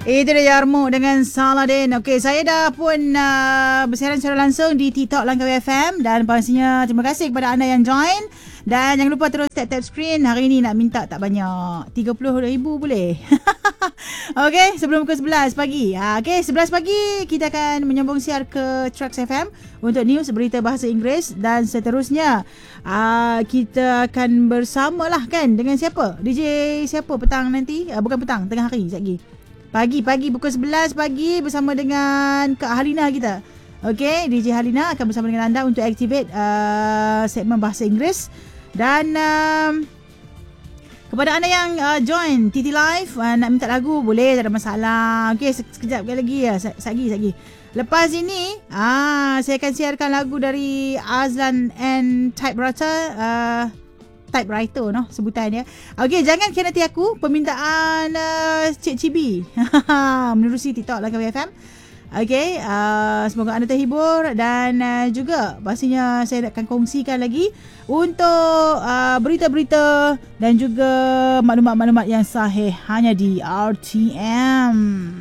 Itu dia Yarmo dengan Saladin. Okey, saya dah pun bersiaran secara langsung di TikTok Langkawi FM. Dan pastinya terima kasih kepada anda yang join. Dan jangan lupa terus tap screen. Hari ni nak minta tak banyak, 30,000 boleh? Okey, sebelum pukul 11 pagi. Okey, 11 pagi kita akan menyambung siar ke Trax FM untuk news, berita bahasa Inggeris. Dan seterusnya kita akan bersama lah kan dengan siapa? DJ siapa petang nanti? Bukan petang, tengah hari sekejap lagi. Pagi pukul 11 pagi bersama dengan Kak Halina kita. Okey, DJ Halina akan bersama dengan anda untuk activate segmen bahasa Inggeris. Dan kepada anda yang join TT Live, nak minta lagu boleh, tak ada masalah. Okey, sekejap lagi ya, sagi. Lepas ini saya akan siarkan lagu dari Azlan and Typewriter sebutan dia. Okey, jangan khianati aku. Permintaan Cik Cibi menerusi TikTok Langkawi FM. Okey, semoga anda terhibur. Dan juga pastinya saya akan kongsikan lagi untuk berita-berita dan juga maklumat-maklumat yang sahih hanya di RTM.